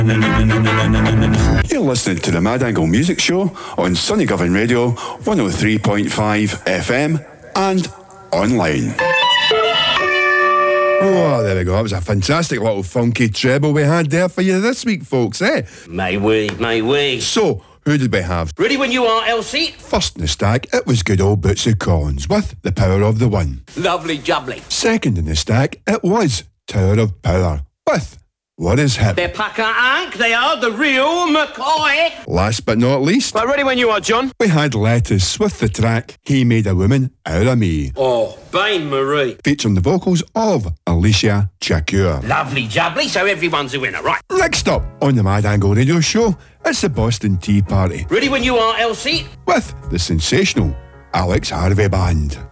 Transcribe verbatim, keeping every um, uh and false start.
You're listening to the Mad Angle Music Show on Sunny Govan Radio, one oh three point five F M and online. Oh, there we go. That was a fantastic little funky treble we had there for you this week, folks, eh? May we, may we. So, who did we have? Ready when you are, Elsie. First in the stack, it was good old Bootsy Collins with The Power of the One. Lovely jubbly. Second in the stack, it was Tower of Power with What Is Hip. They're Packer Ank, they are the real McCoy. Last but not least, Right, ready when you are, John. we had Lettuce with the track He Made a Woman Out of Me, Oh, Bain Marie. featuring the vocals of Alicia Chakur. Lovely jubbly, so everyone's a winner, right. Next up on the Mad Angle Radio Show, it's the Boston Tea Party Ready when you are, Elsie. with the sensational Alex Harvey Band.